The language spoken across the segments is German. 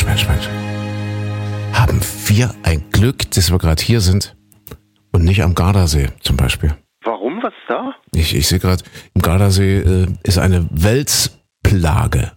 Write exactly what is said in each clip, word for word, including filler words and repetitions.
Mensch, Mensch. Haben wir ein Glück, dass wir gerade hier sind und nicht am Gardasee zum Beispiel. Warum? Was ist da? Ich, ich sehe gerade, im Gardasee äh, ist eine Welsplage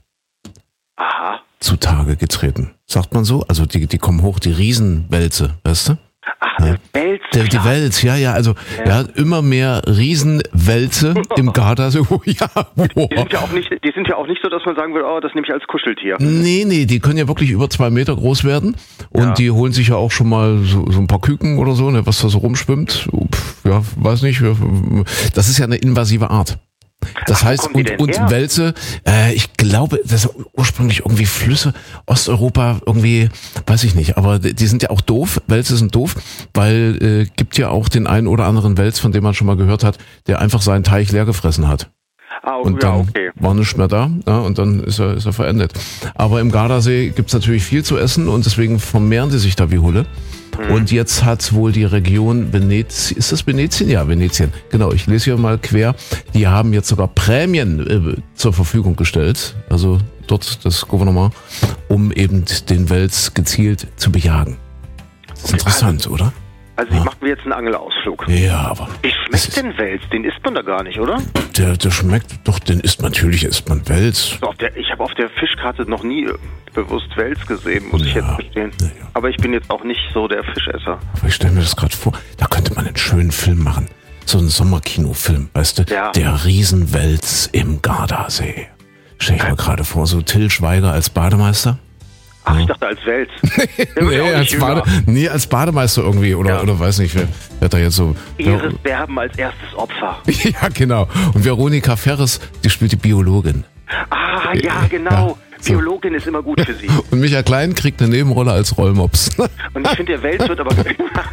Aha. zutage getreten. Sagt man so? Also die, die kommen hoch, die Riesenwälze, weißt du? Ach, eine Wels. Die, die Wels, ja, ja, also ja. ja immer mehr Riesenwälze im Gardasee. Oh, ja, wow. Die sind ja auch nicht, die sind ja auch nicht so, dass man sagen würde, oh, das nehme ich als Kuscheltier. Nee, nee, die können ja wirklich über zwei Meter groß werden und Ja. die holen sich ja auch schon mal so, so ein paar Küken oder so, ne, was da so rumschwimmt. Pff, ja, weiß nicht. Das ist ja eine invasive Art. Das Ach, wo heißt, kommen die und, denn und her? Wälze, äh, ich glaube, das sind ursprünglich irgendwie Flüsse, Osteuropa, irgendwie, weiß ich nicht, aber die sind ja auch doof, Wälze sind doof, weil äh, gibt ja auch den einen oder anderen Wels, von dem man schon mal gehört hat, der einfach seinen Teich leer gefressen hat. Ah, Und ja, dann okay. war nichts mehr da, ja, und dann ist er, ist er verendet. Aber im Gardasee gibt's natürlich viel zu essen und deswegen vermehren die sich da wie Hulle. Und jetzt hat wohl die Region Venetien, ist das Venetien? Ja, Venetien. Genau, ich lese hier mal quer. Die haben jetzt sogar Prämien äh, zur Verfügung gestellt, also dort das Gouvernement, um eben den Wels gezielt zu bejagen. Das ist interessant, oder? Also ich mache mir jetzt einen Angelausflug. Ja, aber Wie das schmeckt ist- denn Wels? Den isst man da gar nicht, oder? der, der schmeckt doch, den isst man, natürlich isst man Wels. So, auf der, ich habe auf der Fischkarte noch nie äh, bewusst Wels gesehen, muss ich Ja, jetzt gestehen. ja, ja. Aber ich bin jetzt auch nicht so der Fischesser. Aber ich stelle mir das gerade vor, da könnte man einen schönen Film machen. So einen Sommerkinofilm, weißt du? Ja. Der Riesenwels im Gardasee. Stell ich mir gerade vor, so Till Schweiger als Bademeister. Ach, ich dachte als Wels. Der wird ja auch als nicht jünger. Bade, nee, als Bademeister irgendwie. Oder, Ja. oder weiß nicht, wer, wer da jetzt so... Iris Berben als erstes Opfer. Ja, genau. Und Veronika Ferres, die spielt die Biologin. Ah, ja, genau. Ja, so. Biologin ist immer gut für sie. Und Michael Klein kriegt eine Nebenrolle als Rollmops. Und ich finde, der Wels wird aber...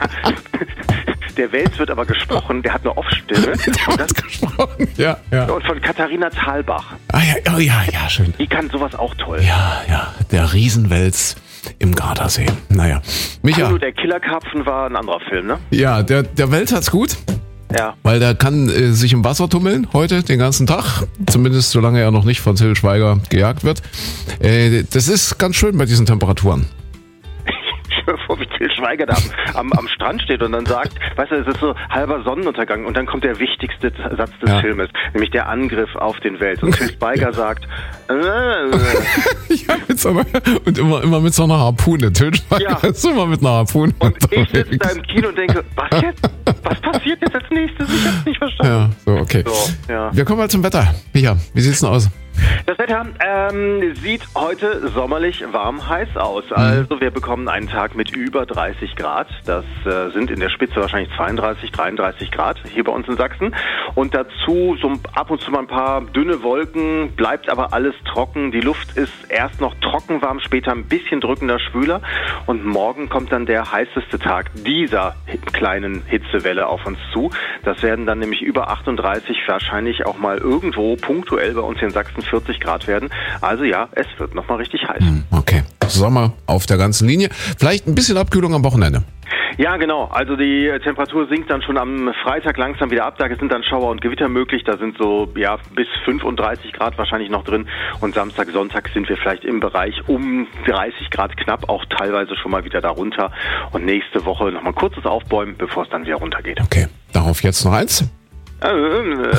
der Wels wird aber gesprochen, der hat eine Off-Stimme. Und, das- gesprochen. Ja, ja. und von Katharina Thalbach. Ah, ja, oh, ja, ja, schön. Die kann sowas auch toll. Ja, ja, der Riesenwels im Gardasee. Naja, Micha, Hallo, der Killerkarpfen war ein anderer Film, ne? ja, der, der Wels hat's gut, Ja. weil der kann äh, sich im Wasser tummeln heute den ganzen Tag. Zumindest solange er noch nicht von Till Schweiger gejagt wird. Äh, das ist ganz schön bei diesen Temperaturen. Ich höre vor, wie Till Schweiger da am, am, am Strand steht und dann sagt, weißt du, es ist so halber Sonnenuntergang und dann kommt der wichtigste Satz des Ja. Filmes, nämlich der Angriff auf den Wels. Und Till Schweiger sagt, äh, äh, Ja, mit so einer, und immer, immer mit so einer Harpune. Till Schweiger Ja. ist immer mit einer Harpune und ich sitze unterwegs. da im Kino und denke, was jetzt? Was passiert jetzt als nächstes? Ich hab's nicht verstanden. Ja, so, okay. So, ja. Wir kommen mal zum Wetter. Micha, wie sieht's denn aus? Das Wetter ähm, sieht heute sommerlich warm heiß aus. Also wir bekommen einen Tag mit über dreißig Grad. Das äh, sind in der Spitze wahrscheinlich zweiunddreißig, dreiunddreißig Grad hier bei uns in Sachsen. Und dazu so ab und zu mal ein paar dünne Wolken, bleibt aber alles trocken. Die Luft ist erst noch trockenwarm, später ein bisschen drückender, schwüler. Und morgen kommt dann der heißeste Tag dieser kleinen Hitzewelle auf uns zu. Das werden dann nämlich über achtunddreißig, wahrscheinlich auch mal irgendwo punktuell bei uns hier in Sachsen vierzig Grad werden. Also ja, es wird nochmal richtig heiß. Okay, Sommer auf der ganzen Linie. Vielleicht ein bisschen Abkühlung am Wochenende. Ja, genau. Also die Temperatur sinkt dann schon am Freitag langsam wieder ab. Da sind dann Schauer und Gewitter möglich. Da sind so ja bis fünfunddreißig Grad wahrscheinlich noch drin. Und Samstag, Sonntag sind wir vielleicht im Bereich um dreißig Grad knapp, auch teilweise schon mal wieder darunter. Und nächste Woche nochmal ein kurzes Aufbäumen, bevor es dann wieder runtergeht. Okay, darauf jetzt noch eins. Äh, äh,